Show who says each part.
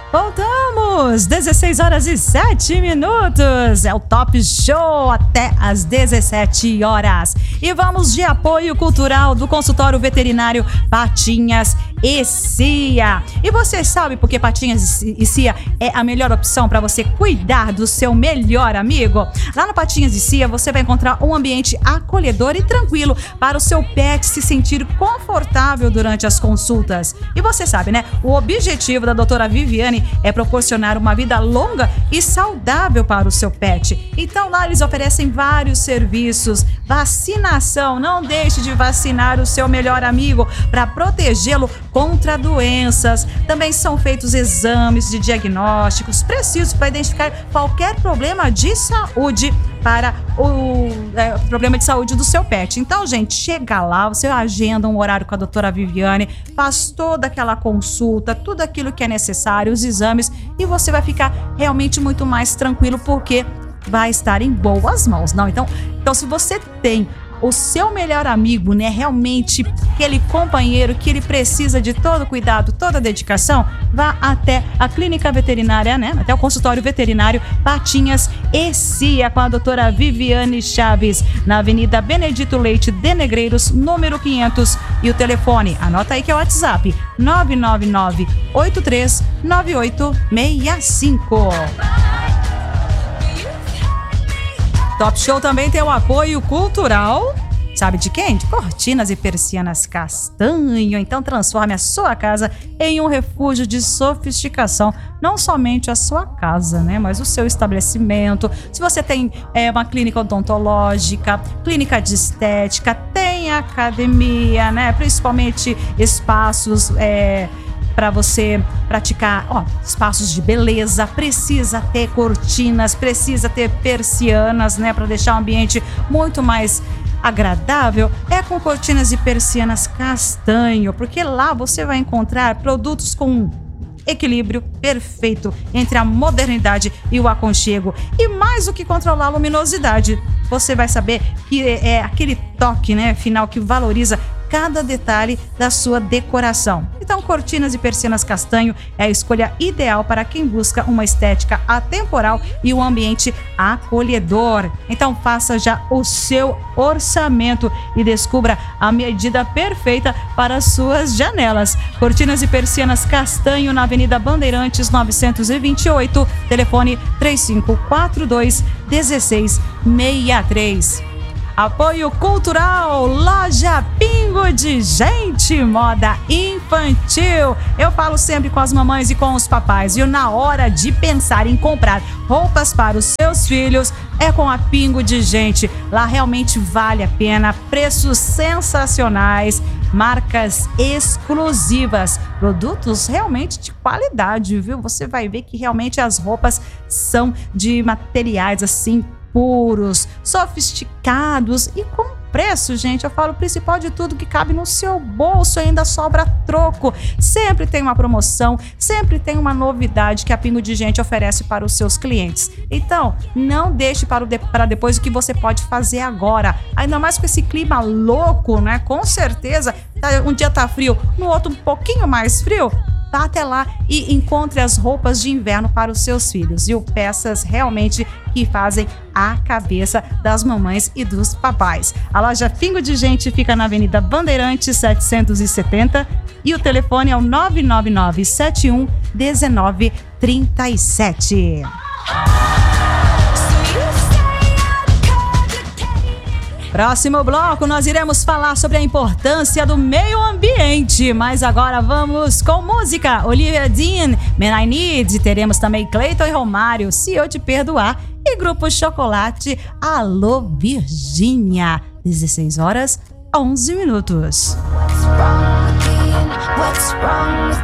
Speaker 1: Voltamos! 16 horas e 7 minutos. É o Top Show até às 17 horas. E vamos de apoio cultural do consultório veterinário Patinhas e Cia. E você sabe por que Patinhas e Cia é a melhor opção para você cuidar do seu melhor amigo? Lá no Patinhas e Cia você vai encontrar um ambiente acolhedor e tranquilo para o seu pet se sentir confortável durante as consultas. E você sabe, né? O objetivo da doutora Viviane é proporcionar uma vida longa e saudável para o seu pet. Então lá eles oferecem vários serviços. Vacinação, não deixe de vacinar o seu melhor amigo para protegê-lo contra doenças. Também são feitos exames de diagnósticos precisos para identificar qualquer problema de saúde para o problema de saúde do seu pet. Então, gente, chega lá, você agenda um horário com a doutora Viviane, faz toda aquela consulta, tudo aquilo que é necessário, os exames, e você vai ficar realmente muito mais tranquilo, porque vai estar em boas mãos, não? Então se você tem o seu melhor amigo, né, realmente aquele companheiro que ele precisa de todo cuidado, toda dedicação, vá até a clínica veterinária, né, até o consultório veterinário Patinhas e Cia com a doutora Viviane Chaves, na Avenida Benedito Leite de Negreiros, número 500, e o telefone, anota aí que é o WhatsApp, 999-839865. Top Show também tem o apoio cultural, sabe de quem? De Cortinas e Persianas Castanho. Então transforme a sua casa em um refúgio de sofisticação. Não somente a sua casa, né? Mas o seu estabelecimento. Se você tem uma clínica odontológica, clínica de estética, tem academia, né? Principalmente espaços para você praticar, espaços de beleza, precisa ter cortinas, precisa ter persianas, né, para deixar o ambiente muito mais agradável. É com Cortinas e Persianas Castanho, porque lá você vai encontrar produtos com equilíbrio perfeito entre a modernidade e o aconchego. E mais do que controlar a luminosidade, você vai saber que é aquele toque, né, final que valoriza cada detalhe da sua decoração. Então, Cortinas e Persianas Castanho é a escolha ideal para quem busca uma estética atemporal e um ambiente acolhedor. Então, faça já o seu orçamento e descubra a medida perfeita para as suas janelas. Cortinas e Persianas Castanho, na Avenida Bandeirantes 928, telefone 3542-1663. Apoio cultural, Loja Pingo de Gente, moda infantil. Eu falo sempre com as mamães e com os papais, viu? Na hora de pensar em comprar roupas para os seus filhos, é com a Pingo de Gente. Lá realmente vale a pena, preços sensacionais, marcas exclusivas, produtos realmente de qualidade, viu? Você vai ver que realmente as roupas são de materiais assim, puros, sofisticados e com preço, gente, eu falo o principal de tudo, que cabe no seu bolso, ainda sobra troco. Sempre tem uma promoção, sempre tem uma novidade que a Pingo de Gente oferece para os seus clientes. Então, não deixe para depois o que você pode fazer agora. Ainda mais com esse clima louco, né? Com certeza, um dia tá frio, no outro um pouquinho mais frio. Vá até lá e encontre as roupas de inverno para os seus filhos, viu? Peças realmente que fazem a cabeça das mamães e dos papais. A loja Pingo de Gente fica na Avenida Bandeirantes 770 e o telefone é o 999-71-1937. Próximo bloco, nós iremos falar sobre a importância do meio ambiente, mas agora vamos com música. Olivia Dean, Man I Need, teremos também Cleiton e Romário, Se Eu Te Perdoar, e Grupo Chocolate, Alô Virgínia. 16 horas, 11 minutos.
Speaker 2: What's wrong with